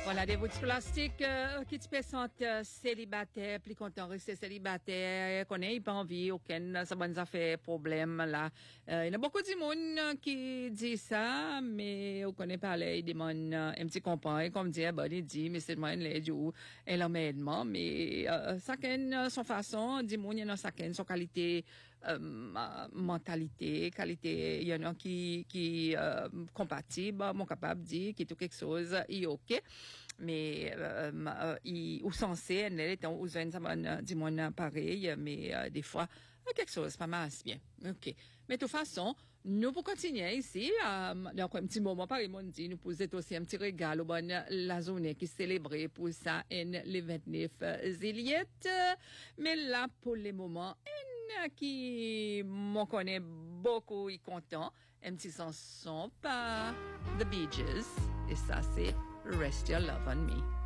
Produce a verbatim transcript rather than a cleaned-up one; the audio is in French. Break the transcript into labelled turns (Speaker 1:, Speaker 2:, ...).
Speaker 1: Voilà, des bouts de plastique euh, qui te sentent euh, célibataire, plus content de rester célibataire, qu'on ait pas envie, aucun, ça va nous faire problème, là. Euh, il y a beaucoup de monde qui dit ça, mais on connaît pas les demandes un petit compagnie, comme dire, bon, il dit, mais c'est moi, les jours, elle en met, mais, euh, chacun son façon, dit, il y en a chacun son qualité, euh, mentalité, qualité, il y en a qui, qui, euh, compatible, mon capable de dire, qui est tout quelque chose, il est ok. Mais euh, euh, il ou censé elle est aux jeunes ça m'a dit moi pareil mais euh, des fois quelque chose pas mal bien. OK. Mais de toute façon, nous pour continuer ici euh, donc un petit moment par ils dit nous poser aussi un petit régal au bon la journée qui célébrer pour ça en le vingt-neuf juillet mais là pour le moment en qui m'en connaît beaucoup et content un petit chanson par The Bee Gees et ça c'est Rest Your Love on Me.